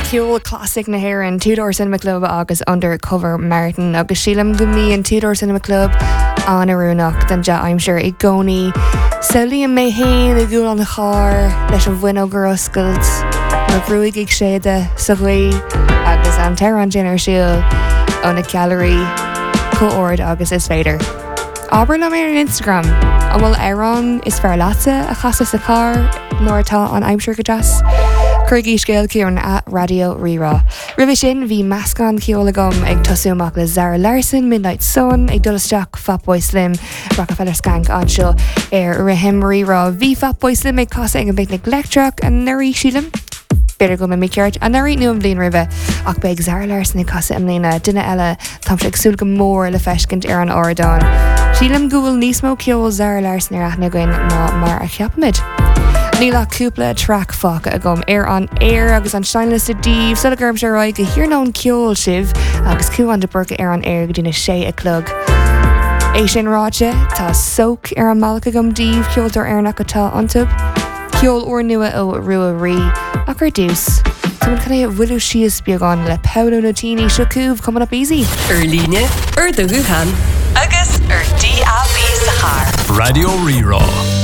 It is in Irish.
Cool classic na hair in Tudor Cinema Club agus Undercover Martin agus sílam go mí in Tudor Cinema Club an arúnach den ja I'm sure I gcónaí Saolíonn mé hain I gúil an na chár leis an bhain ógur oscailt na brúig ag séide sa bhaí agus an Terán Dinner síl ó na Gallery Coord agus is féidir. Aber le mé an Instagram an bhfuil Éireann is fear lása a chasa sa car nóir atá an I'm sure go jazz. Curgi scéal ciúin at Radio Rira. Ribh sin bhí meascán ceola gom ag tosúach le Zara Larson, Midnight Sun, ag dulasteach Fatboy Slim, Rockefeller Skank anseo Rahim Rira. Bhí Fatboy Slim ag casa ag an picnic lectrach an narí sílim. Beidir go mé ceart an narí nu an blion ribh ach beag Zara Larson ag casa am lína duine eile tam se agsúil go mór le feiscint ar an áradán. Sílim gúil níos mó ceol Zara Larson ar aithne goin ná mar a cheapmid. Níla cúpla track fuck a gom an air agus an Shyness a díomh so gurm se roi go hiarnán ceol sibh agus cúan de burca an air go dtína sé a clog. É sin ráte tá soak an malcha gom díomh ceoltar airnach atá antub. Ceol or nua ó rua rí ach ar dús. Tá chuna bhfuilú sios beagán le Paolo Nutini seo cúbh coming up easy. Líne, do Wuhan agus DAB sa char. Radio Rira.